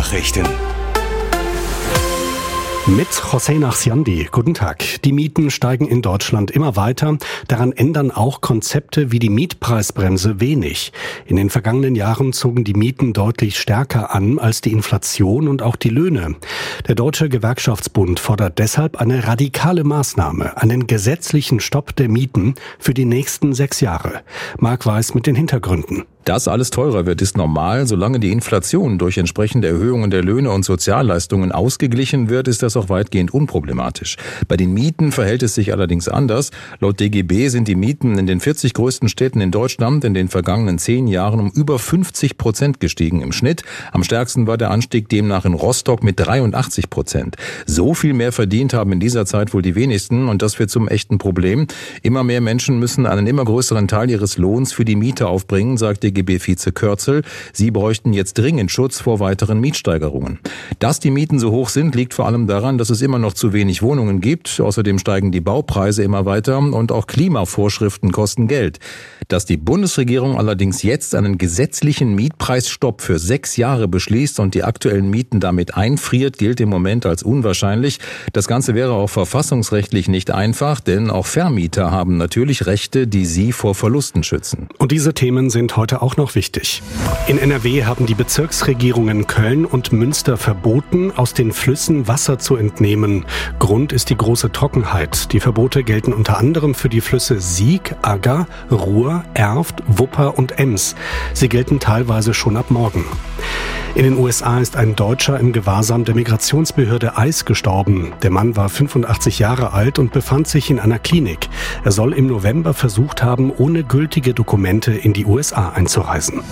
Nachrichten. Mit José Nachsiandi. Guten Tag. Die Mieten steigen in Deutschland immer weiter. Daran ändern auch Konzepte wie die Mietpreisbremse wenig. In den vergangenen Jahren zogen die Mieten deutlich stärker an als die Inflation und auch die Löhne. Der Deutsche Gewerkschaftsbund fordert deshalb eine radikale Maßnahme, einen gesetzlichen Stopp der Mieten für die nächsten 6 Jahre. Marc Weiß mit den Hintergründen. Dass alles teurer wird, ist normal. Solange die Inflation durch entsprechende Erhöhungen der Löhne und Sozialleistungen ausgeglichen wird, ist das auch weitgehend unproblematisch. Bei den Mieten verhält es sich allerdings anders. Laut DGB sind die Mieten in den 40 größten Städten in Deutschland in den vergangenen 10 Jahren um über 50% gestiegen im Schnitt. Am stärksten war der Anstieg demnach in Rostock mit 83%. So viel mehr verdient haben in dieser Zeit wohl die wenigsten und das wird zum echten Problem. Immer mehr Menschen müssen einen immer größeren Teil ihres Lohns für die Miete aufbringen, sagt DGB-Vize Kürzel. Sie bräuchten jetzt dringend Schutz vor weiteren Mietsteigerungen. Dass die Mieten so hoch sind, liegt vor allem daran, dass es immer noch zu wenig Wohnungen gibt. Außerdem steigen die Baupreise immer weiter und auch Klimavorschriften kosten Geld. Dass die Bundesregierung allerdings jetzt einen gesetzlichen Mietpreisstopp für 6 Jahre beschließt und die aktuellen Mieten damit einfriert, gilt im Moment als unwahrscheinlich. Das Ganze wäre auch verfassungsrechtlich nicht einfach, denn auch Vermieter haben natürlich Rechte, die sie vor Verlusten schützen. Und diese Themen sind heute auch noch wichtig. In NRW haben die Bezirksregierungen Köln und Münster verboten, aus den Flüssen Wasser zu entnehmen. Grund ist die große Trockenheit. Die Verbote gelten unter anderem für die Flüsse Sieg, Agger, Ruhr, Erft, Wupper und Ems. Sie gelten teilweise schon ab morgen. In den USA ist ein Deutscher im Gewahrsam der Migrationsbehörde ICE gestorben. Der Mann war 85 Jahre alt und befand sich in einer Klinik. Er soll im November versucht haben, ohne gültige Dokumente in die USA einzureisen.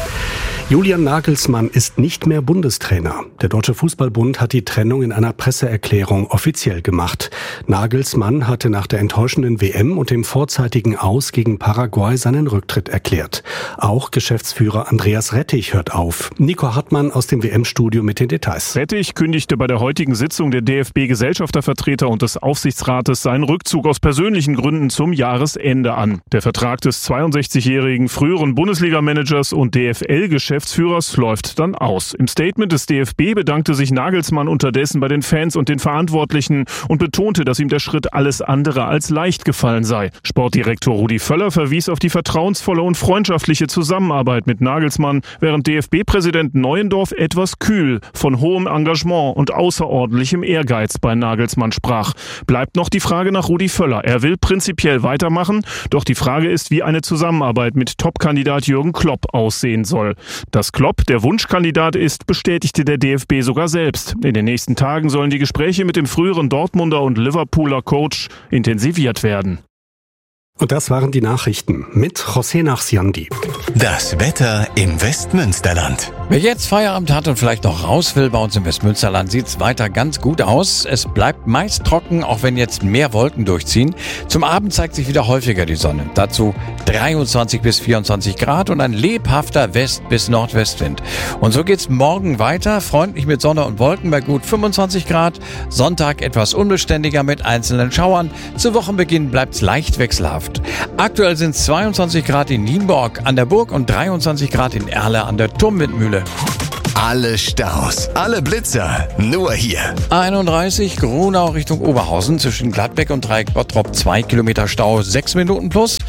Julian Nagelsmann ist nicht mehr Bundestrainer. Der Deutsche Fußballbund hat die Trennung in einer Presseerklärung offiziell gemacht. Nagelsmann hatte nach der enttäuschenden WM und dem vorzeitigen Aus gegen Paraguay seinen Rücktritt erklärt. Auch Geschäftsführer Andreas Rettich hört auf. Nico Hartmann aus dem WM-Studio mit den Details. Rettich kündigte bei der heutigen Sitzung der DFB-Gesellschaftervertreter und des Aufsichtsrates seinen Rückzug aus persönlichen Gründen zum Jahresende an. Der Vertrag des 62-jährigen früheren Bundesliga-Managers und DFL-Geschäftsführers läuft dann aus. Im Statement des DFB bedankte sich Nagelsmann unterdessen bei den Fans und den Verantwortlichen und betonte, dass ihm der Schritt alles andere als leicht gefallen sei. Sportdirektor Rudi Völler verwies auf die vertrauensvolle und freundschaftliche Zusammenarbeit mit Nagelsmann, während DFB-Präsident Neuendorf etwas kühl von hohem Engagement und außerordentlichem Ehrgeiz bei Nagelsmann sprach. Bleibt noch die Frage nach Rudi Völler. Er will prinzipiell weitermachen, doch die Frage ist, wie eine Zusammenarbeit mit Topkandidat Jürgen Klopp aussehen soll. Dass Klopp der Wunschkandidat ist, bestätigte der DFB sogar selbst. In den nächsten Tagen sollen die Gespräche mit dem früheren Dortmunder und Liverpooler Coach intensiviert werden. Und das waren die Nachrichten mit José Nachsiandi. Das Wetter im Westmünsterland. Wer jetzt Feierabend hat und vielleicht noch raus will, bei uns im Westmünsterland sieht's weiter ganz gut aus. Es bleibt meist trocken, auch wenn jetzt mehr Wolken durchziehen. Zum Abend zeigt sich wieder häufiger die Sonne. Dazu 23 bis 24 Grad und ein lebhafter West- bis Nordwestwind. Und so geht's morgen weiter, freundlich mit Sonne und Wolken bei gut 25 Grad. Sonntag etwas unbeständiger mit einzelnen Schauern. Zu Wochenbeginn bleibt's leicht wechselhaft. Aktuell sind es 22 Grad in Nienburg an der Burg und 23 Grad in Erle an der Turmwindmühle. Alle Staus, alle Blitzer, nur hier. 31 Grunau Richtung Oberhausen zwischen Gladbeck und Dreieck Bottrop 2 Kilometer Stau, 6 Minuten plus.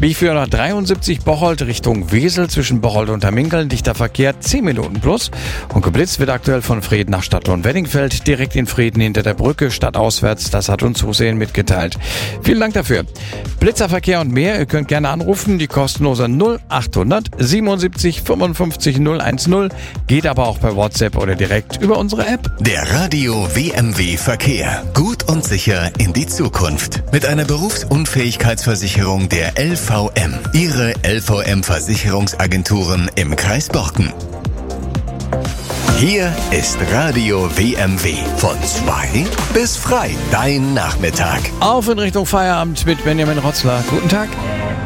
B473 Bocholt Richtung Wesel zwischen Bocholt und Terminkeln, dichter Verkehr 10 Minuten plus. Und geblitzt wird aktuell von Frieden nach Stadtlohn-Weddingfeld, direkt in Frieden hinter der Brücke, stadtauswärts. Das hat uns Hussein mitgeteilt. Vielen Dank dafür. Blitzerverkehr und mehr, ihr könnt gerne anrufen, die kostenlose 0800 77 55 010, geht aber auch per WhatsApp oder direkt über unsere App. Der Radio WMW Verkehr. Gut und sicher in die Zukunft. Mit einer Berufsunfähigkeitsversicherung der LVM. Ihre LVM-Versicherungsagenturen im Kreis Borken. Hier ist Radio WMW. Von 2 bis frei. Dein Nachmittag. Auf in Richtung Feierabend mit Benjamin Rotzler. Guten Tag.